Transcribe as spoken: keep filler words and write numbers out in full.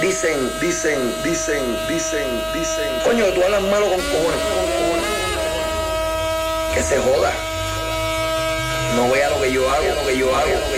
dicen, dicen, dicen, dicen, dicen. Coño, tú hablas malo con cojones. Que se joda. No vea lo que yo hago, lo que yo hago.